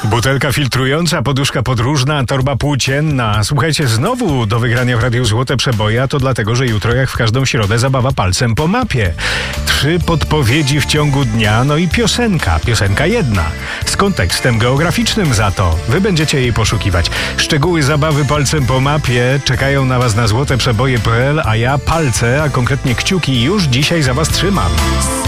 Butelka filtrująca, poduszka podróżna, torba płócienna. Słuchajcie, znowu do wygrania w Radiu Złote Przeboje, a to dlatego, że jutro jak w każdą środę zabawa palcem po mapie. 3 podpowiedzi w ciągu dnia, no i piosenka jedna. Z kontekstem geograficznym za to. Wy będziecie jej poszukiwać. Szczegóły zabawy palcem po mapie czekają na was na złoteprzeboje.pl, a ja palce, a konkretnie kciuki już dzisiaj za was trzymam.